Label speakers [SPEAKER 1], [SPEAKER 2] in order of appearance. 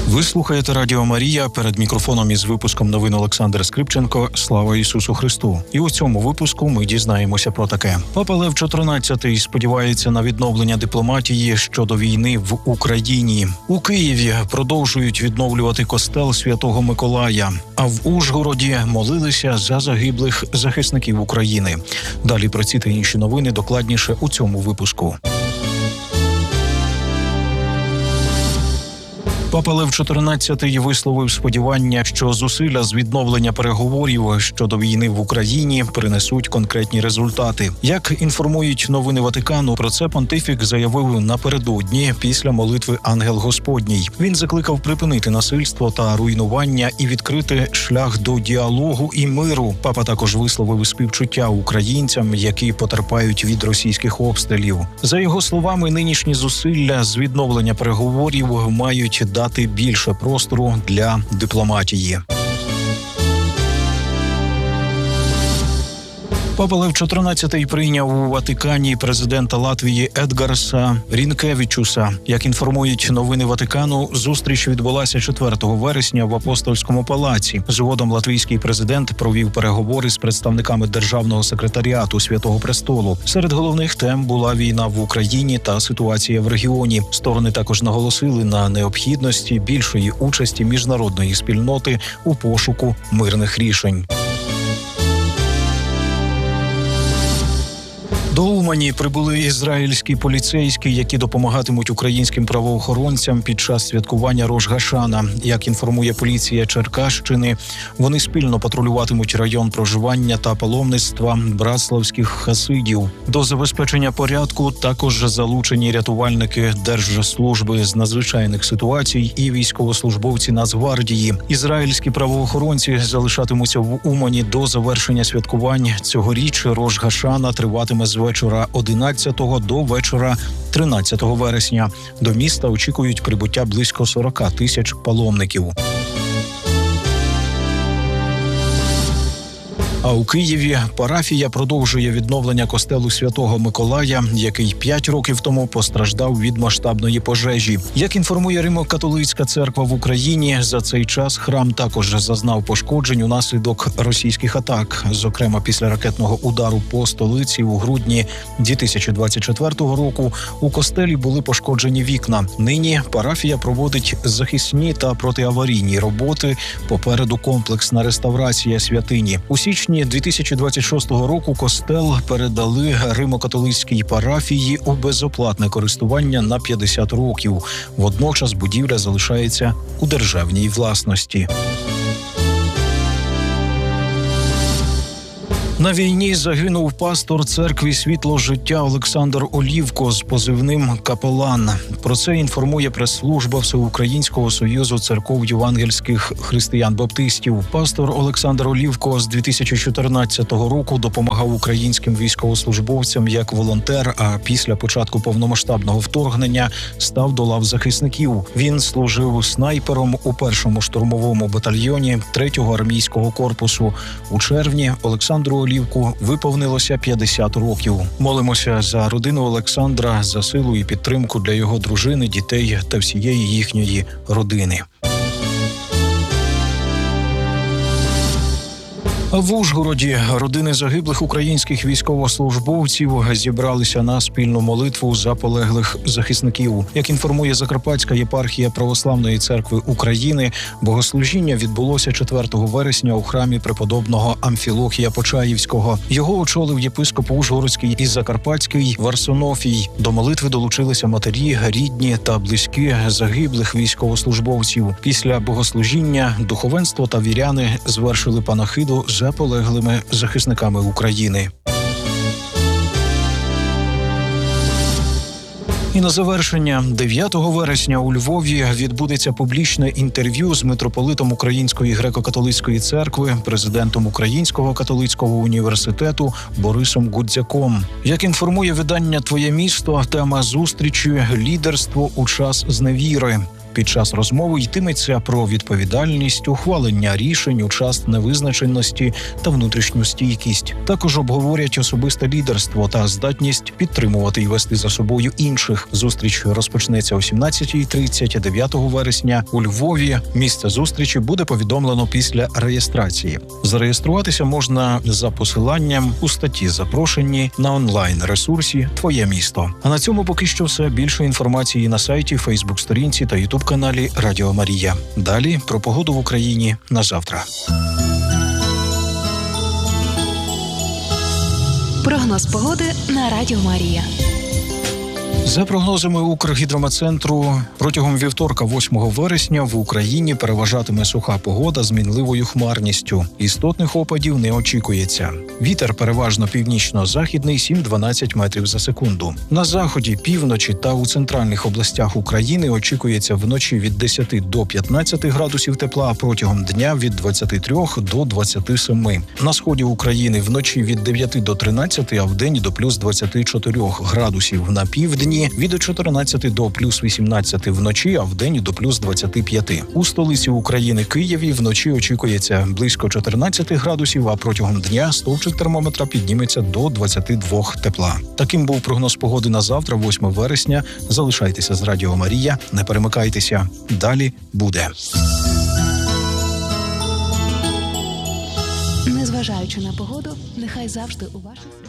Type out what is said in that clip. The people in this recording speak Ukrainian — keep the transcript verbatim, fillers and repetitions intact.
[SPEAKER 1] Ви слухаєте Радіо Марія. Перед мікрофоном із випуском новин Олександр Скрипченко. Слава Ісусу Христу! І у цьому випуску ми дізнаємося про таке. Папа Лев чотирнадцятий сподівається на відновлення дипломатії щодо війни в Україні. У Києві продовжують відновлювати костел Святого Миколая, а в Ужгороді молилися за загиблих захисників України. Далі про ці та інші новини докладніше у цьому випуску. Папа Лев чотирнадцятий висловив сподівання, що зусилля з відновлення переговорів щодо війни в Україні принесуть конкретні результати. Як інформують новини Ватикану, про це понтифік заявив напередодні після молитви «Ангел Господній». Він закликав припинити насильство та руйнування і відкрити шлях до діалогу і миру. Папа також висловив співчуття українцям, які потерпають від російських обстрілів. За його словами, нинішні зусилля з відновлення переговорів мають дати більше простору для дипломатії. Папа Лев чотирнадцятий прийняв у Ватикані президента Латвії Едгарса Рінкевічуса. Як інформують новини Ватикану, зустріч відбулася четвертого вересня в Апостольському палаці. Згодом латвійський президент провів переговори з представниками Державного секретаріату Святого Престолу. Серед головних тем була війна в Україні та ситуація в регіоні. Сторони також наголосили на необхідності більшої участі міжнародної спільноти у пошуку мирних рішень. До Умані прибули ізраїльські поліцейські, які допомагатимуть українським правоохоронцям під час святкування Рош-Гашана. Як інформує поліція Черкащини, вони спільно патрулюватимуть район проживання та паломництва братславських хасидів. До забезпечення порядку також залучені рятувальники Держслужби з надзвичайних ситуацій і військовослужбовці Нацгвардії. Ізраїльські правоохоронці залишатимуться в Умані до завершення святкувань. Цьогоріч Рош-Гашана триватиме з вечора одинадцятого до вечора тринадцятого вересня. До міста очікують прибуття близько сорок тисяч паломників. А у Києві парафія продовжує відновлення костелу Святого Миколая, який п'ять років тому постраждав від масштабної пожежі. Як інформує Римо-католицька церква в Україні, за цей час храм також зазнав пошкоджень унаслідок російських атак. Зокрема, після ракетного удару по столиці у грудні дві тисячі двадцять четвертого року у костелі були пошкоджені вікна. Нині парафія проводить захисні та протиаварійні роботи. Попереду комплексна реставрація святині. У січні дві тисячі двадцять шостого року костел передали Римо-католицькій парафії у безоплатне користування на п'ятдесят років. Водночас будівля залишається у державній власності. На війні загинув пастор церкви «Світло життя» Олександр Олівко з позивним «Капелан». Про це інформує прес-служба Всеукраїнського союзу церков євангельських християн-баптистів. Пастор Олександр Олівко з дві тисячі чотирнадцятого року допомагав українським військовослужбовцям як волонтер, а після початку повномасштабного вторгнення став до лав захисників. Він служив снайпером у першому штурмовому батальйоні третього армійського корпусу. У червні Олександру Олівку виповнилося п'ятдесят років. Молимося за родину Олександра, за силу і підтримку для його дружини, дітей та всієї їхньої родини. В Ужгороді родини загиблих українських військовослужбовців зібралися на спільну молитву за полеглих захисників. Як інформує Закарпатська єпархія Православної церкви України, богослужіння відбулося четвертого вересня у храмі преподобного Амфілохія Почаївського. Його очолив єпископ Ужгородський і Закарпатський Варсонофій. До молитви долучилися матері, рідні та близькі загиблих військовослужбовців. Після богослужіння духовенство та віряни звершили панахиду за полеглими захисниками України. І на завершення, дев'ятого вересня у Львові відбудеться публічне інтерв'ю з митрополитом Української греко-католицької церкви, президентом Українського католицького університету Борисом Гудзяком. Як інформує видання «Твоє місто», тема зустрічі – лідерство у час зневіри. Під час розмови йтиметься про відповідальність, ухвалення рішень у час невизначеності та внутрішню стійкість. Також обговорять особисте лідерство та здатність підтримувати і вести за собою інших. Зустріч розпочнеться о сімнадцятій тридцять дев'ятого вересня у Львові. Місце зустрічі буде повідомлено після реєстрації. Зареєструватися можна за посиланням у статті «Запрошені» на онлайн-ресурсі «Твоє місто». А на цьому поки що все. Більше інформації на сайті, Фейсбук-сторінці та Ютуб-каналі Радіо Марія. Далі про погоду в Україні на завтра.
[SPEAKER 2] Прогноз погоди на Радіо Марія.
[SPEAKER 1] За прогнозами Укргідрометцентру, протягом вівторка, восьмого вересня, в Україні переважатиме суха погода з мінливою хмарністю. Істотних опадів не очікується. Вітер переважно північно-західний сім-дванадцять метрів за секунду. На заході, півночі та у центральних областях України очікується вночі від десяти до п'ятнадцяти градусів тепла, а протягом дня від двадцяти трьох до двадцяти семи. На сході України вночі від дев'яти до тринадцяти, а вдень до плюс двадцяти чотирьох градусів. На півдні від чотирнадцяти до плюс вісімнадцяти вночі, а вдень до плюс двадцяти п'яти. У столиці України Києві вночі очікується близько чотирнадцяти градусів, а протягом дня стовпчик термометра підніметься до двадцяти двох тепла. Таким був прогноз погоди на завтра, восьмого вересня. Залишайтеся з Радіо Марія, не перемикайтеся. Далі буде.
[SPEAKER 2] Незважаючи на погоду, нехай завжди у ваших